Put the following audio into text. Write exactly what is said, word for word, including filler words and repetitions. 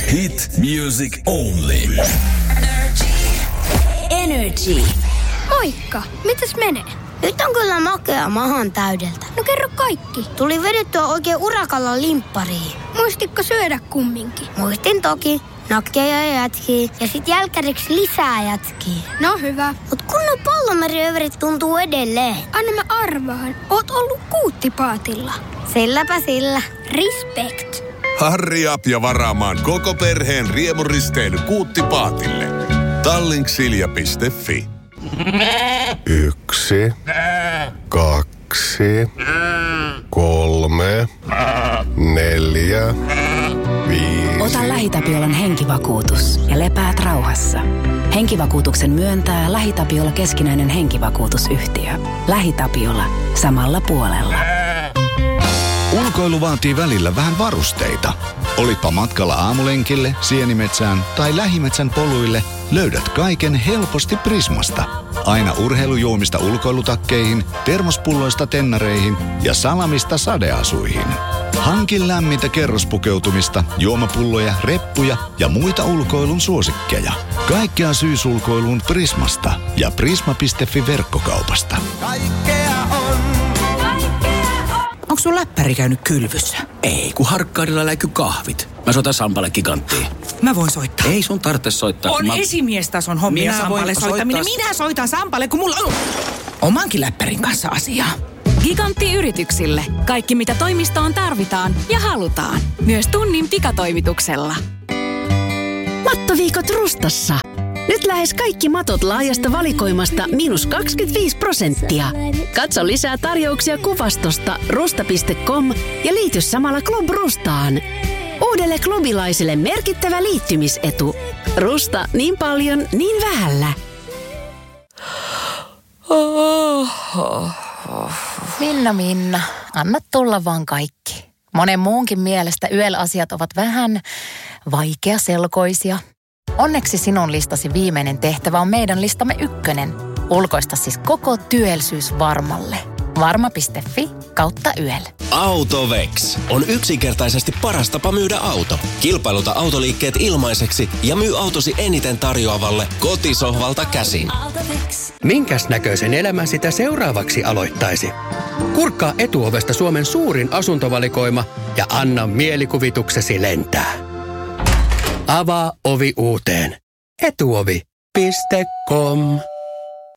Hit music only. Energy. Moikka, mitäs menee? Nyt on kyllä makea mahan täydeltä. No kerro kaikki. Tuli vedettyä oikein urakalla limppariin. Muistitko syödä kumminkin? Muistin toki. Nakkeja ja jätkiä. Ja sit jälkäriksi lisää jätkiä. No hyvä. Mut kunnon pallomeriöverit tuntuu edelleen. Anna mä arvaan. Oot ollut kuuttipaatilla. Silläpä sillä. Respect. Harri up ja varaamaan koko perheen riemuristeily Kuuttipaatille. Tallinksilja piste fi. Yksi, kaksi, kolme, neljä, viisi. Ota LähiTapiolan henkivakuutus ja lepäät rauhassa. Henkivakuutuksen myöntää LähiTapiola keskinäinen henkivakuutusyhtiö. LähiTapiola. Samalla puolella. Ulkoilu vaatii välillä vähän varusteita. Olitpa matkalla aamulenkille, sienimetsään tai lähimetsän poluille, löydät kaiken helposti Prismasta. Aina urheilujuomista ulkoilutakkeihin, termospulloista tennareihin ja salamista sadeasuihin. Hankin lämmintä kerrospukeutumista, juomapulloja, reppuja ja muita ulkoilun suosikkeja. Kaikkea syysulkoiluun Prismasta ja prisma piste fi verkkokaupasta. Kaikkea on. Onko sun läppäri käynyt kylvyssä? Ei, kun Harkkaarilla läiky kahvit. Mä soitan Sampalle Giganttiin. Mä voin soittaa. Ei sun tarvitse soittaa. On mä... esimiestason hommia Minä Sampalle voin soittaminen. soittaa... Minä soitan Sampalle, kun mulla on omankin läppärin kanssa asiaa. Gigantti yrityksille. Kaikki mitä toimistoon tarvitaan ja halutaan. Myös tunnin pikatoimituksella. Mattoviikot Rustassa. Nyt lähes kaikki matot laajasta valikoimasta miinus kaksikymmentäviisi prosenttia. Katso lisää tarjouksia kuvastosta rusta piste com ja liity samalla Club Rustaan. Uudelle klubilaiselle merkittävä liittymisetu. Rusta niin paljon, niin vähällä. Minna, Minna, anna tulla vaan kaikki. Monen muunkin mielestä Y L-asiat ovat vähän vaikeaselkoisia. Onneksi sinun listasi viimeinen tehtävä on meidän listamme ykkönen. Ulkoista siis koko työllisyys Varmalle. Varma piste fi kautta Y L. Autovex on yksinkertaisesti paras tapa myydä auto. Kilpailuta autoliikkeet ilmaiseksi ja myy autosi eniten tarjoavalle kotisohvalta käsin. Minkäs näköisen elämän sitä seuraavaksi aloittaisi? Kurkkaa Etuovesta Suomen suurin asuntovalikoima ja anna mielikuvituksesi lentää. Avaa ovi uuteen. Etuovi piste com